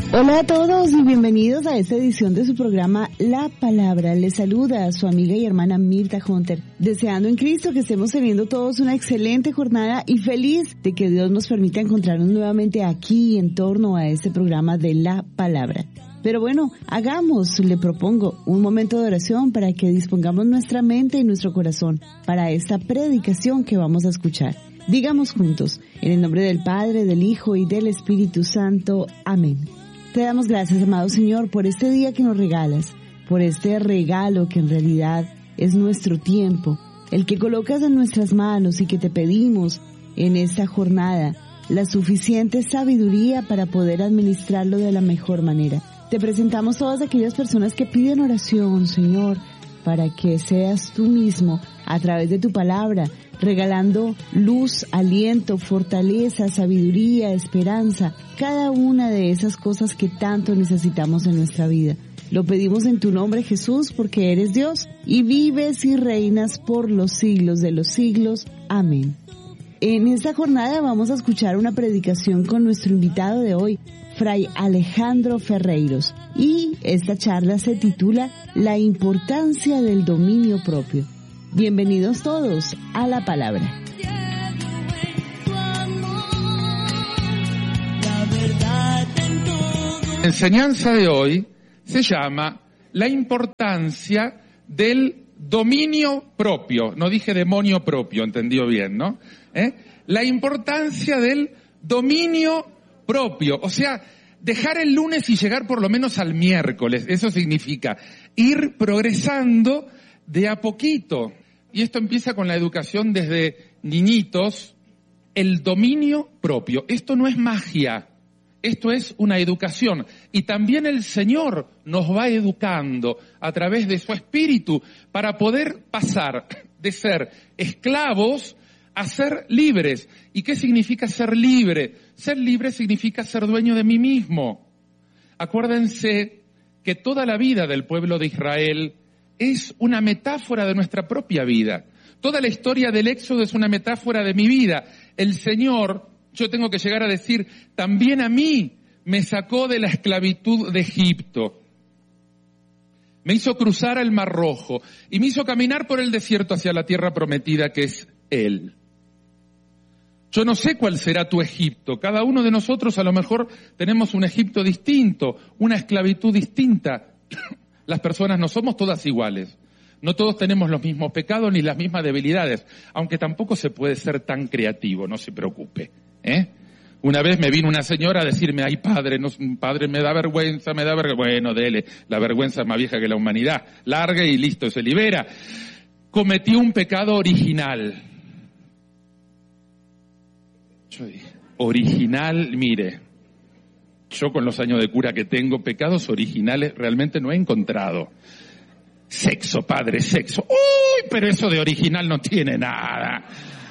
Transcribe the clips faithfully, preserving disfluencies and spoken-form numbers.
Hola a todos y bienvenidos a esta edición de su programa La Palabra. Les saluda a su amiga y hermana Mirta Hunter, deseando en Cristo que estemos teniendo todos una excelente jornada y feliz de que Dios nos permita encontrarnos nuevamente aquí en torno a este programa de La Palabra. Pero bueno, hagamos, le propongo, un momento de oración para que dispongamos nuestra mente y nuestro corazón para esta predicación que vamos a escuchar. Digamos juntos, en el nombre del Padre, del Hijo y del Espíritu Santo. Amén. Te damos gracias, amado Señor, por este día que nos regalas, por este regalo que en realidad es nuestro tiempo, el que colocas en nuestras manos y que te pedimos en esta jornada la suficiente sabiduría para poder administrarlo de la mejor manera. Te presentamos todas aquellas personas que piden oración, Señor, para que seas tú mismo, a través de tu palabra, regalando luz, aliento, fortaleza, sabiduría, esperanza, cada una de esas cosas que tanto necesitamos en nuestra vida. Lo pedimos en tu nombre, Jesús, porque eres Dios y vives y reinas por los siglos de los siglos. Amén. En esta jornada vamos a escuchar una predicación con nuestro invitado de hoy, Fray Alejandro Ferreiros, y esta charla se titula La importancia del dominio propio. Bienvenidos todos a La Palabra. La enseñanza de hoy se llama La importancia del dominio propio. No dije demonio propio, entendió bien, ¿no? ¿Eh? La importancia del dominio propio. O sea, dejar el lunes y llegar por lo menos al miércoles. Eso significa ir progresando de a poquito. Y esto empieza con la educación desde niñitos. El dominio propio. Esto no es magia. Esto es una educación. Y también el Señor nos va educando a través de su Espíritu para poder pasar de ser esclavos a ser libres. ¿Y qué significa ser libre? Ser libre significa ser dueño de mí mismo. Acuérdense que toda la vida del pueblo de Israel es una metáfora de nuestra propia vida. Toda la historia del Éxodo es una metáfora de mi vida. El Señor, yo tengo que llegar a decir, también a mí me sacó de la esclavitud de Egipto. Me hizo cruzar el Mar Rojo y me hizo caminar por el desierto hacia la tierra prometida que es Él. Yo no sé cuál será tu Egipto. Cada uno de nosotros a lo mejor tenemos un Egipto distinto, una esclavitud distinta. Las personas no somos todas iguales. No todos tenemos los mismos pecados ni las mismas debilidades, aunque tampoco se puede ser tan creativo, no se preocupe. ¿eh? Una vez me vino una señora a decirme, ay padre, no, padre me da vergüenza, me da vergüenza. Bueno, dele, la vergüenza es más vieja que la humanidad. Largue y listo, se libera. Cometí un pecado original. Yo dije, original, mire, yo con los años de cura que tengo, pecados originales realmente no he encontrado. Sexo, padre, sexo. Uy, pero eso de original no tiene nada.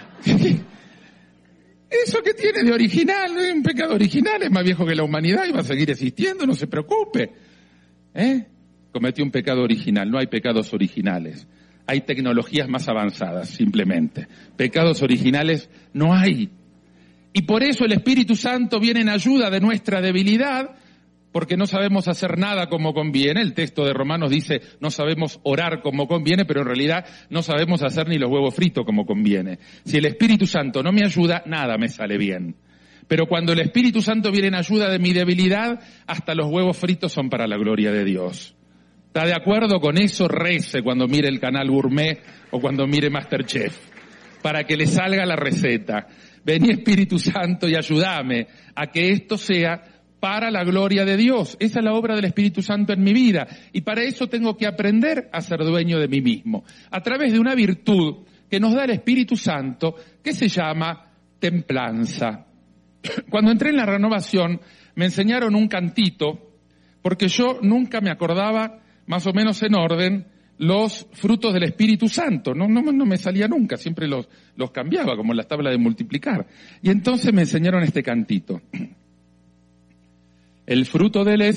Eso que tiene de original, un pecado original es más viejo que la humanidad y va a seguir existiendo, no se preocupe. ¿Eh? Cometí un pecado original, no hay pecados originales. Hay tecnologías más avanzadas, simplemente. Pecados originales no hay. Y por eso el Espíritu Santo viene en ayuda de nuestra debilidad, porque no sabemos hacer nada como conviene. El texto de Romanos dice, no sabemos orar como conviene, pero en realidad no sabemos hacer ni los huevos fritos como conviene. Si el Espíritu Santo no me ayuda, nada me sale bien. Pero cuando el Espíritu Santo viene en ayuda de mi debilidad, hasta los huevos fritos son para la gloria de Dios. ¿Está de acuerdo con eso? Rece cuando mire el canal Gourmet o cuando mire MasterChef, para que le salga la receta. Vení Espíritu Santo y ayúdame a que esto sea para la gloria de Dios. Esa es la obra del Espíritu Santo en mi vida. Y para eso tengo que aprender a ser dueño de mí mismo. A través de una virtud que nos da el Espíritu Santo que se llama templanza. Cuando entré en la renovación me enseñaron un cantito porque yo nunca me acordaba más o menos en orden los frutos del Espíritu Santo. No, no, no me salía nunca, siempre los, los cambiaba, como en la tabla de multiplicar. Y entonces me enseñaron este cantito. El fruto del Espíritu